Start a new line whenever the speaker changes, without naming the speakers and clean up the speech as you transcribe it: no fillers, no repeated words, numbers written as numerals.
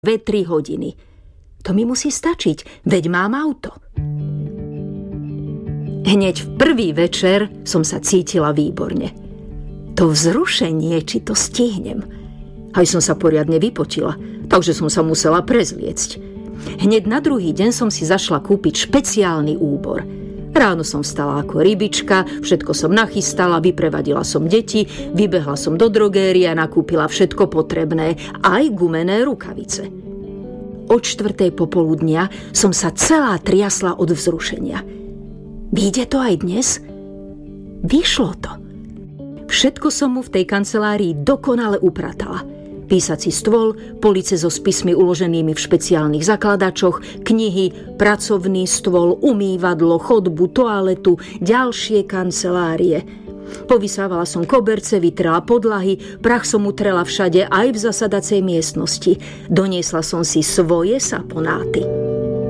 2-3 hodiny. To mi musí stačiť, veď mám auto. Hneď v prvý večer som sa cítila výborne. To vzrušenie, či to stihnem. Aj som sa poriadne vypotila, takže som sa musela prezliecť. Hneď na druhý deň som si zašla kúpiť špeciálny úbor. Ráno som vstala ako rybička, všetko som nachystala, vyprevadila som deti, vybehla som do drogérie a nakúpila všetko potrebné, aj gumené rukavice. Od 4:00 popoludnia som sa celá triasla od vzrušenia. Vyjde to aj dnes? Vyšlo to. Všetko som mu v tej kancelárii dokonale upratala. Písací stôl, police so spismi uloženými v špeciálnych zakladačoch, knihy, pracovný stôl, umývadlo, chodbu, toaletu, ďalšie kancelárie. Povysávala som koberce, vytrela podlahy, prach som utrela všade, aj v zasadacej miestnosti. Doniesla som si svoje saponáty.